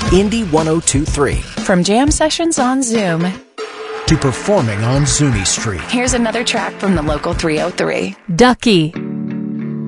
Indy 1023. From jam sessions on Zoom To performing on Zuni Street. Here's another track from the local 303. Ducky.